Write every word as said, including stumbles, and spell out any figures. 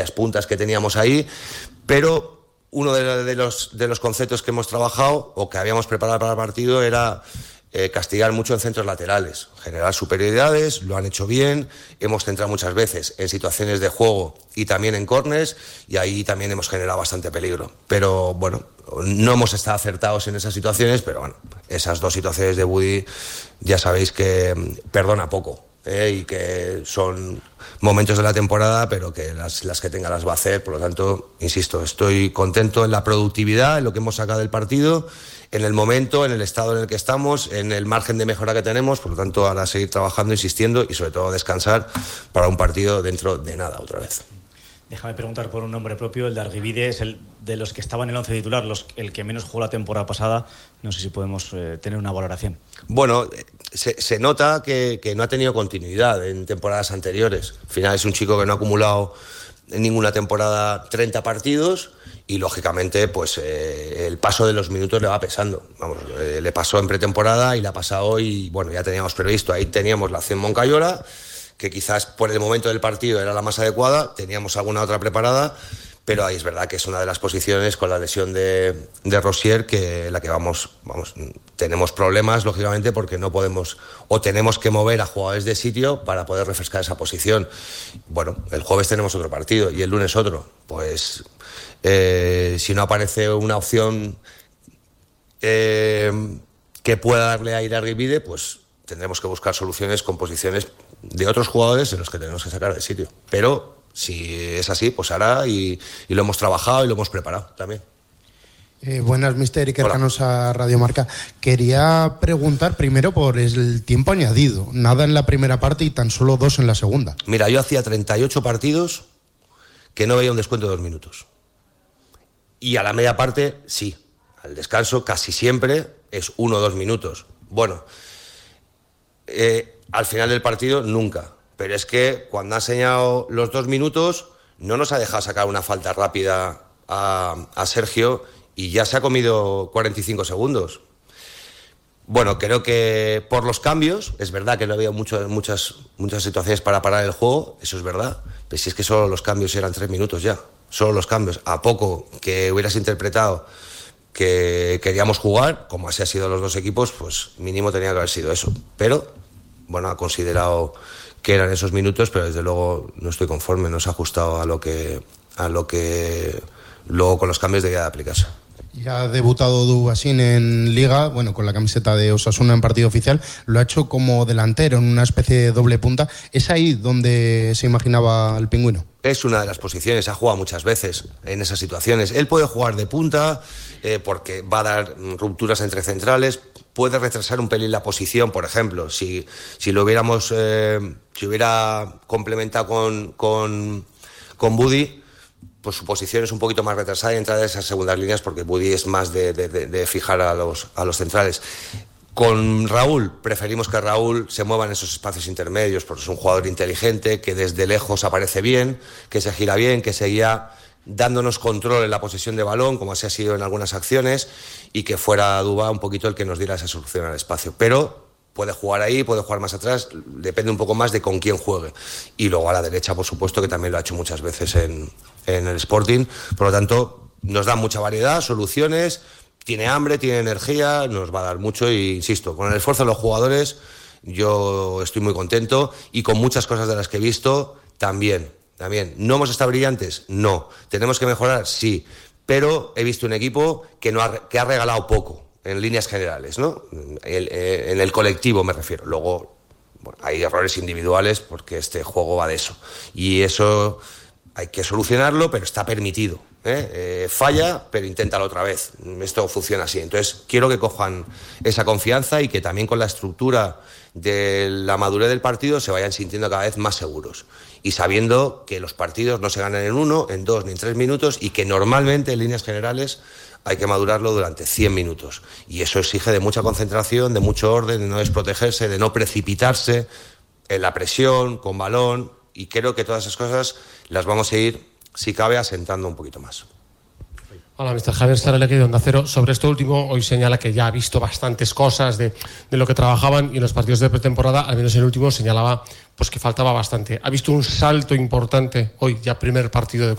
las puntas que teníamos ahí, pero uno de, de, los, de los conceptos que hemos trabajado o que habíamos preparado para el partido era eh, castigar mucho en centros laterales, generar superioridades, lo han hecho bien, hemos centrado muchas veces en situaciones de juego y también en córners, y ahí también hemos generado bastante peligro, pero bueno, no hemos estado acertados en esas situaciones, pero bueno, esas dos situaciones de Buddy ya sabéis que perdona poco. Eh, y que son momentos de la temporada, pero que las, las que tenga las va a hacer. Por lo tanto, insisto, estoy contento en la productividad, en lo que hemos sacado del partido, en el momento, en el estado en el que estamos, en el margen de mejora que tenemos. Por lo tanto, ahora seguir trabajando, insistiendo y sobre todo descansar para un partido dentro de nada otra vez. Déjame preguntar por un nombre propio. El de Argibide es el de los que estaban en el once titular, los, el que menos jugó la temporada pasada. No sé si podemos eh, tener una valoración. Bueno, se, se nota que, que no ha tenido continuidad en temporadas anteriores. Al final es un chico que no ha acumulado en ninguna temporada treinta partidos y lógicamente pues eh, el paso de los minutos le va pesando. Vamos, eh, le pasó en pretemporada y le ha pasado y bueno, ya teníamos previsto. Ahí teníamos la acción Moncayola, que quizás por el momento del partido era la más adecuada, teníamos alguna otra preparada, pero ahí es verdad que es una de las posiciones con la lesión de, de Rosier que la que vamos, vamos, tenemos problemas lógicamente porque no podemos o tenemos que mover a jugadores de sitio para poder refrescar esa posición. Bueno, el jueves tenemos otro partido y el lunes otro, pues eh, si no aparece una opción eh, que pueda darle aire a Argibide, pues tendremos que buscar soluciones con posiciones de otros jugadores en los que tenemos que sacar de sitio. Pero si es así, pues hará y, y lo hemos trabajado y lo hemos preparado también. Eh, buenas, mister Iker Canosa, Radio Marca. Quería preguntar primero por el tiempo añadido. Nada en la primera parte y tan solo dos en la segunda. Mira, yo hacía treinta y ocho partidos que no veía un descuento de dos minutos. Y a la media parte, sí. Al descanso casi siempre es uno o dos minutos. Bueno, eh, al final del partido nunca. Pero es que cuando ha enseñado los dos minutos no nos ha dejado sacar una falta rápida a, a Sergio y ya se ha comido cuarenta y cinco segundos. Bueno, creo que por los cambios, es verdad que no había mucho, muchas, muchas situaciones para parar el juego, eso es verdad, pero si es que solo los cambios eran tres minutos ya, solo los cambios. A poco que hubieras interpretado que queríamos jugar, como así ha sido los dos equipos, pues mínimo tenía que haber sido eso. Pero, bueno, ha considerado que eran esos minutos, pero desde luego no estoy conforme, no se ha ajustado a lo que, a lo que luego con los cambios debía de aplicarse. Ya ha debutado Dubasín en Liga, bueno, con la camiseta de Osasuna en partido oficial. Lo ha hecho como delantero, en una especie de doble punta. ¿Es ahí donde se imaginaba el Pingüino? Es una de las posiciones, ha jugado muchas veces en esas situaciones. Él puede jugar de punta eh, porque va a dar rupturas entre centrales, puede retrasar un pelín la posición, por ejemplo. Si, si lo hubiéramos, eh, si hubiera complementado con, con, con Buddy, pues su posición es un poquito más retrasada y entrar en esas segundas líneas porque Buddy es más de, de, de, de fijar a los, a los centrales. Con Raúl, preferimos que Raúl se mueva en esos espacios intermedios porque es un jugador inteligente, que desde lejos aparece bien, que se gira bien, que seguía dándonos control en la posesión de balón, como así ha sido en algunas acciones, y que fuera Duba un poquito el que nos diera esa solución al espacio. Pero puede jugar ahí, puede jugar más atrás, depende un poco más de con quién juegue. Y luego a la derecha, por supuesto, que también lo ha hecho muchas veces en, en el Sporting. Por lo tanto, nos da mucha variedad, soluciones, tiene hambre, tiene energía, nos va a dar mucho y, insisto, con el esfuerzo de los jugadores yo estoy muy contento y con muchas cosas de las que he visto también, también. ¿No hemos estado brillantes? No. ¿Tenemos que mejorar? Sí. Pero he visto un equipo que, no ha, que ha regalado poco, en líneas generales, ¿no? El, eh, en el colectivo me refiero. Luego, bueno, hay errores individuales porque este juego va de eso. Y eso hay que solucionarlo, pero está permitido. ¿eh? Eh, falla, pero inténtalo otra vez. Esto funciona así. Entonces, quiero que cojan esa confianza y que también con la estructura de la madurez del partido se vayan sintiendo cada vez más seguros. Y sabiendo que los partidos no se ganan en uno, en dos ni en tres minutos y que normalmente, en líneas generales, hay que madurarlo durante cien minutos. Y eso exige de mucha concentración, de mucho orden, de no desprotegerse, de no precipitarse en la presión, con balón. Y creo que todas esas cosas las vamos a ir, si cabe, asentando un poquito más. Hola, mister Javier Saralegui de Onda Cero. Sobre esto último, hoy señala que ya ha visto bastantes cosas de, de lo que trabajaban y en los partidos de pretemporada, al menos en el último, señalaba pues que faltaba bastante. ¿Ha visto un salto importante hoy, ya primer partido de